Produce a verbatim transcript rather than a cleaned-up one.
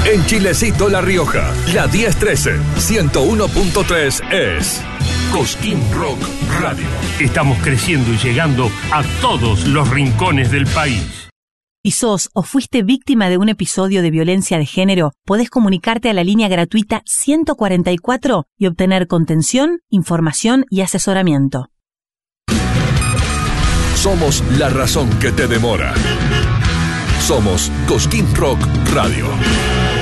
En Chilecito, La Rioja, la diez trece, ciento uno punto tres es Cosquín Rock Radio. Estamos creciendo y llegando a todos los rincones del país. Si sos o fuiste víctima de un episodio de violencia de género, podés comunicarte a la línea gratuita ciento cuarenta y cuatro y obtener contención, información y asesoramiento. Somos la razón que te demora. Somos Cosquín Rock Radio.